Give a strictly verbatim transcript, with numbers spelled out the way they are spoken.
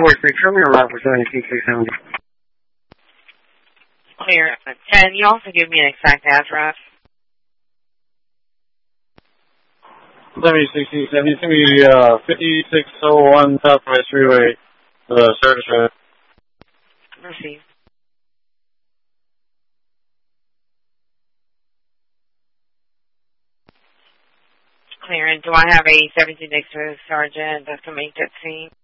forty-three, show me a route for seventy-two six seventy. Clear. ten, you also give me an exact address. seventy sixty seventy, it's going to be uh, fifty-six oh one Southwest Freeway, uh, service road. Receive. Clear. And do I have a seventeen X sergeant that can make that scene?